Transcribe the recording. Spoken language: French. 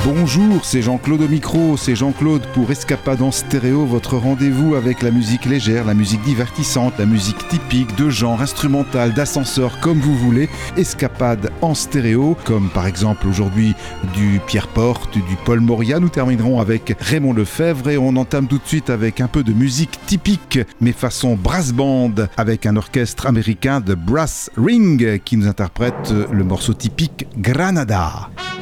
Bonjour, c'est Jean-Claude au micro, c'est Jean-Claude pour Escapade en stéréo, votre rendez-vous avec la musique légère, la musique divertissante, la musique typique, de genre, instrumental, d'ascenseur, comme vous voulez. Escapade en stéréo, comme par exemple aujourd'hui du Pierre Porte, du Paul Moria. Nous terminerons avec Raymond Lefebvre et on entame tout de suite avec un peu de musique typique, mais façon brass band, avec un orchestre américain de Brass Ring qui nous interprète le morceau typique Granada.